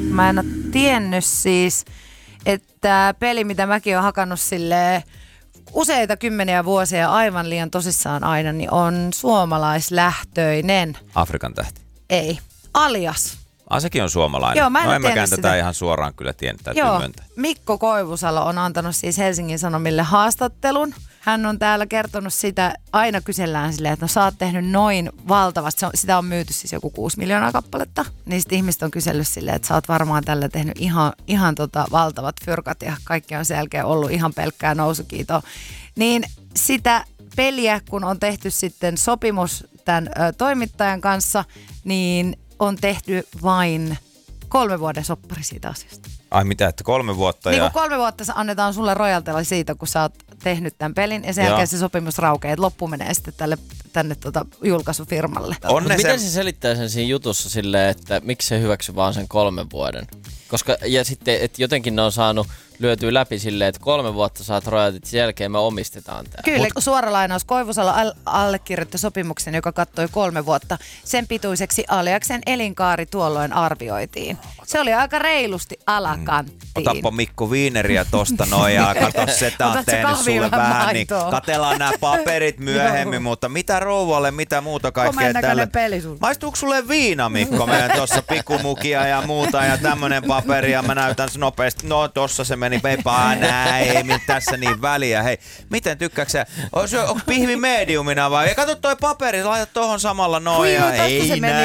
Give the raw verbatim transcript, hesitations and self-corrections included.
Mä en ole tiennyt siis, että peli, mitä mäkin olen hakannut silleen useita kymmeniä vuosia aivan liian tosissaan aina, niin on suomalaislähtöinen. Afrikan tähti. Ei. Alias. Ah, sekin on suomalainen. Joo, mä en no en mäkään sitä. tätä ihan suoraan kyllä tiennyt, täytyy Joo, myöntää. Mikko Koivusalo on antanut siis Helsingin Sanomille haastattelun. Hän on täällä kertonut sitä, aina kysellään silleen, että no sä oot tehnyt noin valtavasti, on, sitä on myyty siis joku kuusi miljoonaa kappaletta. Niin sit ihmiset on kysellyt silleen, että sä oot varmaan tällä tehnyt ihan, ihan tota valtavat fyrkat ja kaikki on sen jälkeen ollut ihan pelkkää nousukiitoa. Niin sitä peliä, kun on tehty sitten sopimus tämän ö, toimittajan kanssa, niin on tehty vain kolme vuoden soppari siitä asiasta. Ai mitä, että kolme vuotta niin ja... Niin kolme vuotta annetaan sulle rojaltella siitä, kun sä oot tehnyt tämän pelin ja sen Joo. jälkeen se sopimus raukeaa, että loppu menee sitten tälle, tänne tota julkaisufirmalle. Mut miten se selittää sen siinä jutussa silleen, että miksi se hyväksy vaan sen kolmen vuoden? Koska, ja sitten, että jotenkin ne on saanut lyötyä läpi silleen, että kolme vuotta saat rojaltit, sen jälkeen me omistetaan tää. Kyllä, Mut... suora lainaus. Koivusalo al- allekirjoitti sopimuksen, joka kattoi kolme vuotta. Sen pituiseksi Aliaksen elinkaari tuolloin arvioitiin. Se oli aika reilusti alakanttiin. Otappa Mikko viineriä tosta noin ja kato, setä on tehnyt sulle vähän, niin katellaan nämä paperit myöhemmin, mutta mitä rouvalle, mitä muuta kaikkea tällä. Maistuuko sulle viina, Mikko? Meidän tuossa pikumukia ja muuta ja tämmönen paperi ja mä näytän nopeasti. No tossa se meni peipaa, näin, ei mit tässä niin väliä. Hei, miten tykkääksä sä? Onko pihvi mediumina vai? Ja kato toi paperi, laita tohon samalla noin ja ei näin.